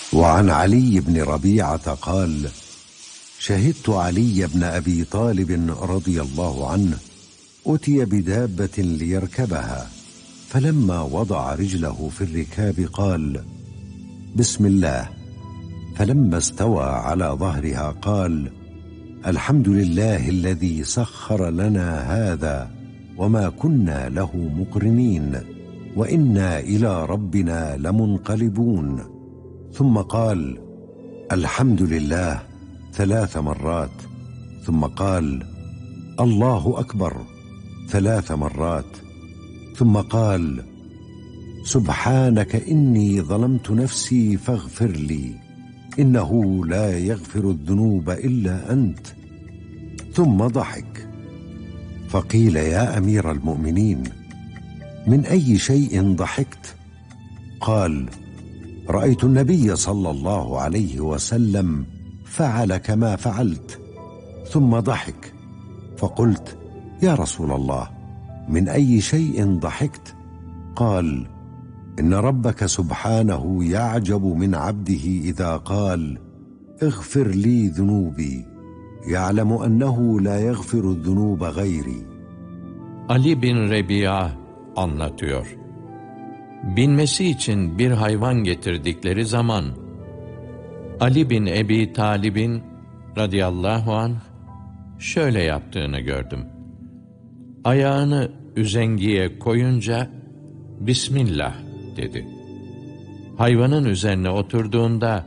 وعن علي بن ربيعة قال: شهدت علي بن أبي طالب رضي الله عنه أتي بدابة ليركبها، فلما وضع رجله في الركاب قال: بسم الله. فلما استوى على ظهرها قال: الحمد لله الذي سخر لنا هذا وما كنا له مقرنين وإنا إلى ربنا لمنقلبون. ثم قال: الحمد لله 3 مرات، ثم قال: الله أكبر 3 مرات، ثم قال: سبحانك إني ظلمت نفسي فاغفر لي إنه لا يغفر الذنوب إلا أنت. ثم ضحك. فقيل: يا أمير المؤمنين، من أي شيء ضحكت؟ قال: رأيت النبي صلى الله عليه وسلم فعل كما فعلت. ثم ضحك. فقلت: يا رسول الله، من أي شيء ضحكت؟ قال: إن ربك سبحانه يعجب من عبده إذا قال: اغفر لي ذنوبي، يعلم أنه لا يغفر الذنوب غيري. Ali bin Rebi'a anlatıyor. Binmesi için bir hayvan getirdikleri zaman Ali bin Ebi Talib'in radıyallahu anh şöyle yaptığını gördüm. Ayağını üzengiye koyunca Bismillah dedi. Hayvanın üzerine oturduğunda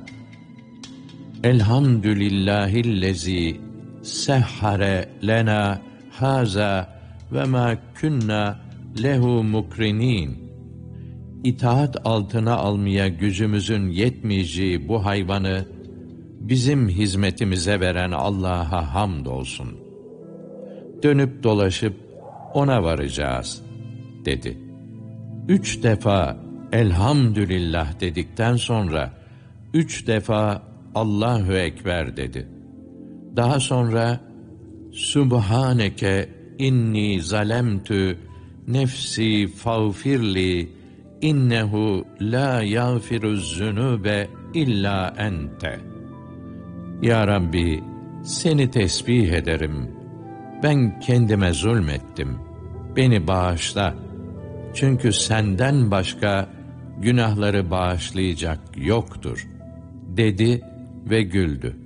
Elhamdülillahillezî sehhare lena haza ve ma kunna lehu mukrinin. İtaat altına almaya gücümüzün yetmeyeceği bu hayvanı bizim hizmetimize veren Allah'a hamdolsun. Dönüp dolaşıp ona varacağız dedi. 3 defa elhamdülillah dedikten sonra 3 defa Allahu Ekber dedi. Daha sonra Subhaneke inni zalemtü nefsi fağfirli innehu la yağfiruz zunube illa ente. Ya Rabbi, seni tesbih ederim. Ben kendime zulmettim. Beni bağışla. Çünkü senden başka günahları bağışlayacak yoktur, dedi ve güldü.